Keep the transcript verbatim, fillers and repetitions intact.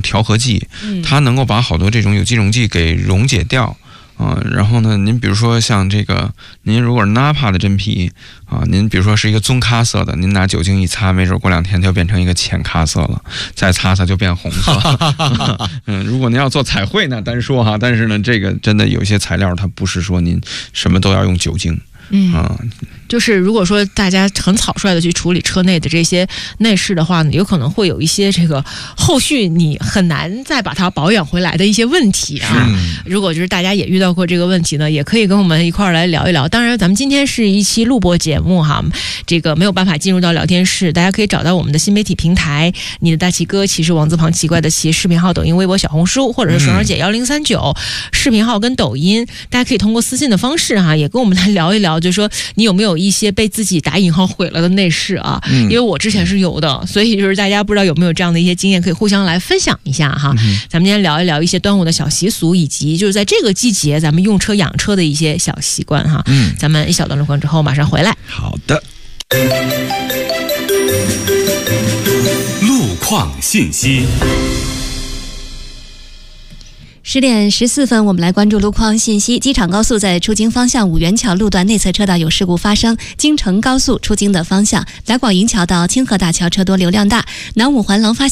调和剂，它能够把好多这种有机溶剂给溶解掉。啊、呃，然后呢，您比如说像这个，您如果是 Napa 的真皮啊，您比如说是一个棕咖色的，您拿酒精一擦，没准过两天就变成一个浅咖色了，再擦擦就变红色。嗯，如果您要做彩绘呢，单说哈，但是呢，这个真的有些材料它不是说您什么都要用酒精。 嗯啊， 就是如果说大家很草率的去处理车内的这些内饰的话呢，有可能会有一些这个后续你很难再把它保养回来的一些问题啊。如果就是大家也遇到过这个问题呢，也可以跟我们一块儿来聊一聊。当然，咱们今天是一期录播节目哈，这个没有办法进入到聊天室，大家可以找到我们的新媒体平台，你的大奇哥骑是王字旁奇怪的骑视频号、抖音、微博、小红书，或者是爽儿姐幺零三九视频号跟抖音，大家可以通过私信的方式哈，也跟我们来聊一聊。就是说你有没有一些被自己打引号毁了的内饰啊、嗯、因为我之前是有的，所以就是大家不知道有没有这样的一些经验，可以互相来分享一下哈、嗯、咱们今天聊一聊一些端午的小习俗，以及就是在这个季节咱们用车养车的一些小习惯哈。嗯，咱们一小段落之后马上回来。 好的。 路况信息。 十点十四分，我们来关注路况信息。机场高速在出京方向五元桥路段内侧车道有事故发生，京承高速出京的方向来广营桥到清河大桥车多流量大，南五环廊发